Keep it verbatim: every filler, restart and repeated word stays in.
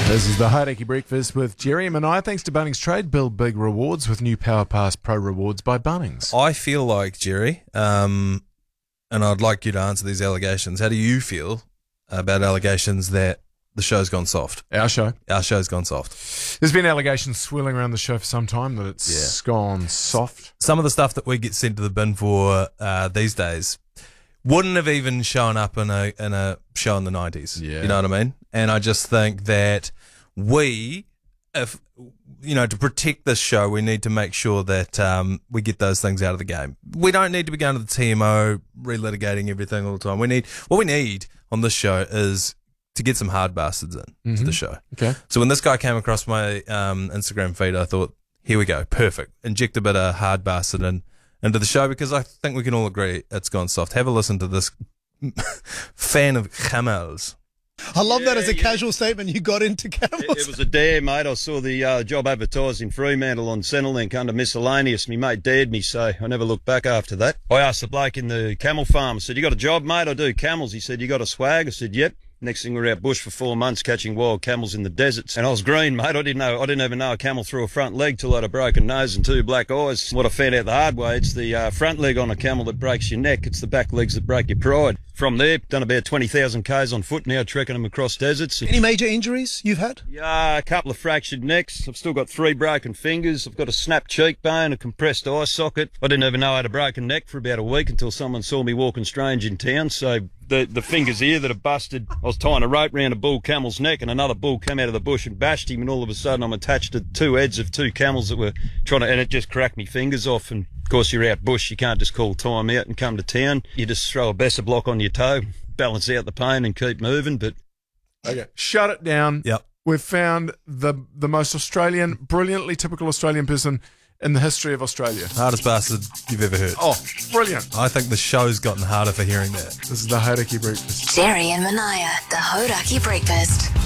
This is the Hauraki Breakfast with Jerry and Mania. Thanks to Bunnings Trade. Build big rewards with new Power Pass Pro rewards by Bunnings. I feel like, Jerry, um, and I'd like you to answer these allegations. How do you feel about allegations that the show's gone soft? Our show. Our show's gone soft. There's been allegations swirling around the show for some time that it's yeah. gone soft. Some of the stuff that we get sent to the bin for uh, these days wouldn't have even shown up in a in a show in the nineties. Yeah. You know what I mean? And I just think that we, if you know, to protect this show, we need to make sure that um, we get those things out of the game. We don't need to be going to the T M O, relitigating everything all the time. We need what we need on this show is to get some hard bastards in mm-hmm. to the show. Okay. So when this guy came across my um, Instagram feed, I thought, here we go, perfect. Inject a bit of hard bastard in into the show because I think we can all agree it's gone soft. Have a listen to this fan of camels. I love yeah, that as a yeah. casual statement. You got into camels. It, it was a dare, mate. I saw the uh, job advertised in Fremantle on Centrelink under miscellaneous. Me mate dared me, so I never looked back after that. I asked the bloke in the camel farm, I said, you got a job, mate? I do camels. He said, you got a swag? I said, yep. Next thing we were out bush for four months catching wild camels in the deserts. And I was green, mate. I didn't know, I didn't even know a camel threw a front leg till I had a broken nose and two black eyes. What I found out the hard way, it's the uh, front leg on a camel that breaks your neck. It's the back legs that break your pride. From there, done about twenty thousand kays on foot now, trekking them across deserts. Any major injuries you've had? Yeah, a couple of fractured necks. I've still got three broken fingers. I've got a snapped cheekbone, a compressed eye socket. I didn't even know I had a broken neck for about a week until someone saw me walking strange in town. So the the fingers here that are busted, I was tying a rope round a bull camel's neck and another bull came out of the bush and bashed him, and all of a sudden I'm attached to two heads of two camels that were trying to, and it just cracked me fingers off. And of course, you're out bush, you can't just call time out and come to town. You just throw a Besser block on your toe, balance out the pain and keep moving. But okay, shut it down. Yep. We've found the the most Australian, brilliantly typical Australian person in the history of Australia. Hardest bastard you've ever heard. Oh, brilliant. I think the show's gotten harder for hearing that. This is the Hauraki Breakfast. Jerry and Mania, the Hauraki Breakfast.